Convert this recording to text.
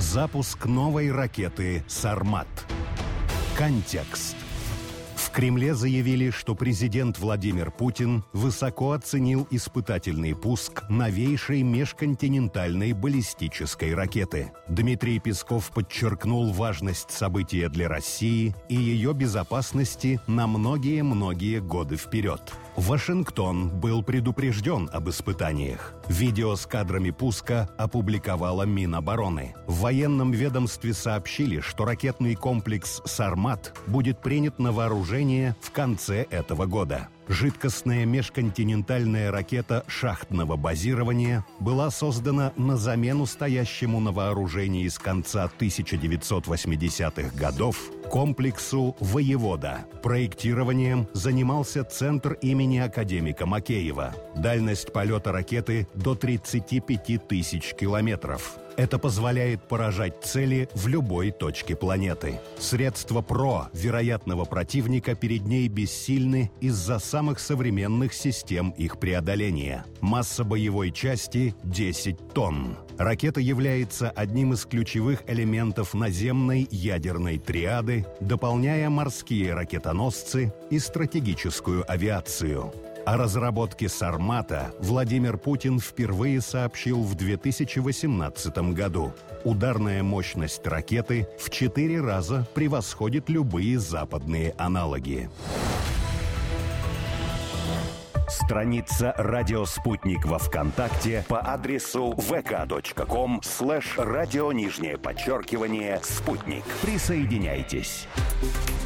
Запуск новой ракеты «Сармат». Контекст. В Кремле заявили, что президент Владимир Путин высоко оценил испытательный пуск новейшей межконтинентальной баллистической ракеты. Дмитрий Песков подчеркнул важность события для России и ее безопасности на многие-многие годы вперед. Вашингтон был предупрежден об испытаниях. Видео с кадрами пуска опубликовала Минобороны. В военном ведомстве сообщили, что ракетный комплекс «Сармат» будет принят на вооружение в конце этого года. Жидкостная межконтинентальная ракета шахтного базирования была создана на замену стоящему на вооружении с конца 1980-х годов комплексу «Воевода». Проектированием занимался Центр имени академика Макеева. Дальность полета ракеты до 35 тысяч километров. Это позволяет поражать цели в любой точке планеты. Средства ПРО вероятного противника перед ней бессильны из-за самых современных систем их преодоления. Масса боевой части – 10 тонн. Ракета является одним из ключевых элементов наземной ядерной триады, дополняя морские ракетоносцы и стратегическую авиацию. О разработке «Сармата» Владимир Путин впервые сообщил в 2018 году. Ударная мощность ракеты в 4 раза превосходит любые западные аналоги. Страница «Радио Спутник» во ВКонтакте по адресу vk.com/радио_спутник. Присоединяйтесь.